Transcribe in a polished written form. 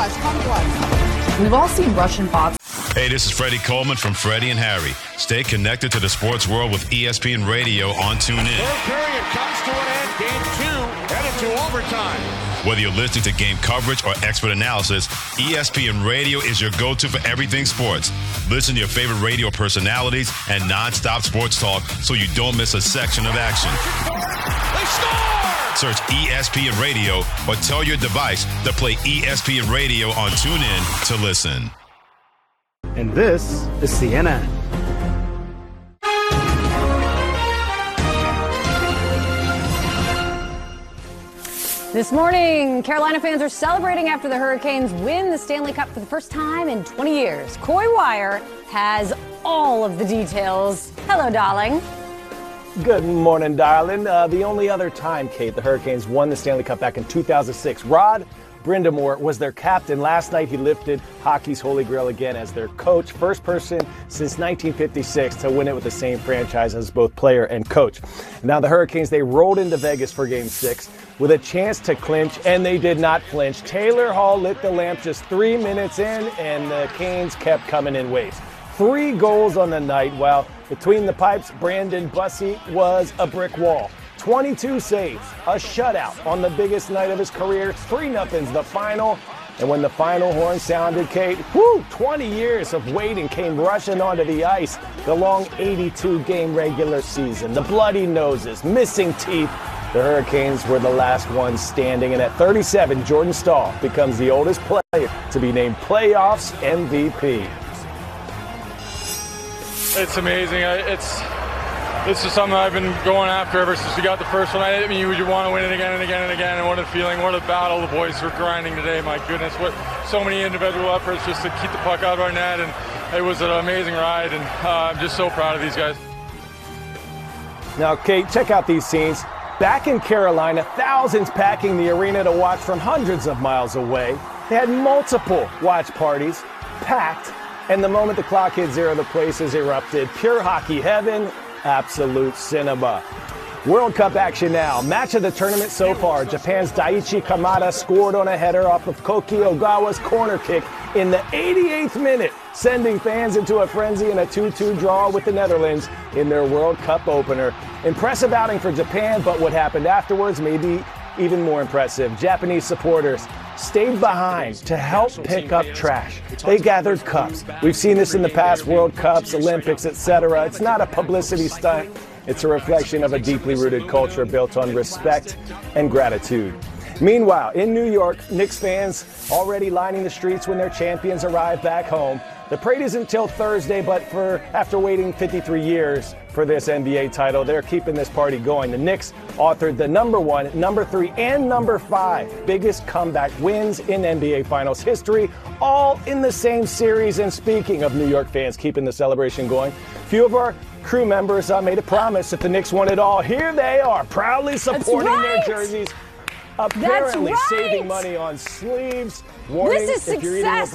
us. Come to us. We've all seen Russian bots. Hey, this is Freddie Coleman from Freddie and Harry. Stay connected to the sports world with ESPN Radio on TuneIn. Third period comes to an end. Game 2 headed to overtime. Whether you're listening to game coverage or expert analysis, ESPN Radio is your go-to for everything sports. Listen to your favorite radio personalities and nonstop sports talk so you don't miss a section of action. They score! Search ESPN Radio or tell your device to play ESPN Radio on TuneIn to listen. And this is CNN. This morning, Carolina fans are celebrating after the Hurricanes win the Stanley Cup for the first time in 20 years. Coy Wire has all of the details. Hello, darling. Good morning, darling. The only other time, Kate, the Hurricanes won the Stanley Cup back in 2006. Rod Brind'Amour was their captain. Last night, he lifted hockey's holy grail again as their coach. First person since 1956 to win it with the same franchise as both player and coach. Now, the Hurricanes, they rolled into Vegas for Game 6 with a chance to clinch, and they did not flinch. Taylor Hall lit the lamp just 3 minutes in, and the Canes kept coming in waves. 3 goals on the night, while between the pipes, Brandon Bussi was a brick wall. 22 saves, a shutout on the biggest night of his career. 3-0's the final. And when the final horn sounded, Kate, 20 years of waiting came rushing onto the ice. The long 82-game regular season, the bloody noses, missing teeth. The Hurricanes were the last ones standing. And at 37, Jordan Staal becomes the oldest player to be named playoffs MVP. It's amazing. It's just something I've been going after ever since we got the first one. I mean, you want to win it again and again and again. And what a feeling, what a battle the boys were grinding today. My goodness, what so many individual efforts just to keep the puck out of our net. And it was an amazing ride. And I'm just so proud of these guys. Now, Kate, check out these scenes. Back in Carolina, thousands packing the arena to watch from hundreds of miles away. They had multiple watch parties, packed. And the moment the clock hit 0, the place has erupted. Pure hockey heaven. Absolute cinema. World Cup action now. Match of the tournament so far. Japan's Daichi Kamada scored on a header off of Koki Ogawa's corner kick in the 88th minute, sending fans into a frenzy in a 2-2 draw with the Netherlands in their World Cup opener. Impressive outing for Japan, but what happened afterwards may be even more impressive. Japanese supporters stayed behind to help pick up trash. They gathered cups. We've seen this in the past World Cups, Olympics, etc. It's not a publicity stunt. It's a reflection of a deeply rooted culture built on respect and gratitude. Meanwhile, in New York, Knicks fans already lining the streets when their champions arrive back home. The parade isn't until Thursday, but after waiting 53 years for this NBA title, they're keeping this party going. The Knicks authored the number 1, number 3, and number 5 biggest comeback wins in NBA Finals history, all in the same series. And speaking of New York fans keeping the celebration going, a few of our crew members made a promise if the Knicks won it all. Here they are, proudly supporting their jerseys, apparently saving money on sleeves. Warning, this is if you're eating a success.